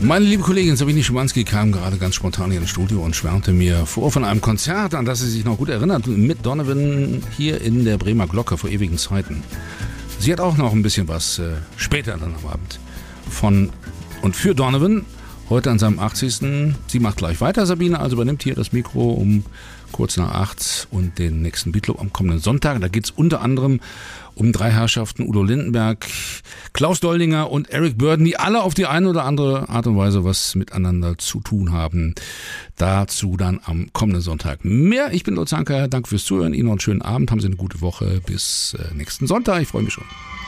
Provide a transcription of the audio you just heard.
Meine liebe Kollegin Sabine Schimanski kam gerade ganz spontan hier ins Studio und schwärmte mir vor von einem Konzert, an das sie sich noch gut erinnert, mit Donovan hier in der Bremer Glocke vor ewigen Zeiten. Sie hat auch noch ein bisschen was später dann am Abend von und für Donovan, heute an seinem 80. Sie macht gleich weiter, Sabine, also übernimmt hier das Mikro um kurz nach 8 und den nächsten Beatclub am kommenden Sonntag. Da geht es unter anderem um 3 Herrschaften, Udo Lindenberg, Klaus Doldinger und Eric Burdon, die alle auf die eine oder andere Art und Weise was miteinander zu tun haben. Dazu dann am kommenden Sonntag mehr. Ich bin Lutz Anker, danke fürs Zuhören, Ihnen noch einen schönen Abend, haben Sie eine gute Woche, bis nächsten Sonntag, ich freue mich schon.